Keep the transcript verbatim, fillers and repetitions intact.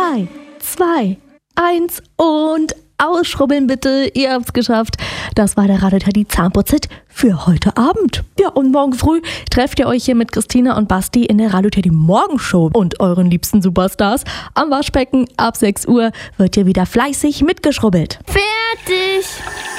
drei, zwei, eins und ausschrubbeln bitte. Ihr habt's geschafft. Das war der Radio-Teddy Zahnputz-Hit für heute Abend. Ja, und morgen früh trefft ihr euch hier mit Christina und Basti in der Radio-Teddy Morgenshow und euren liebsten Superstars. Am Waschbecken ab sechs Uhr wird hier wieder fleißig mitgeschrubbelt. Fertig!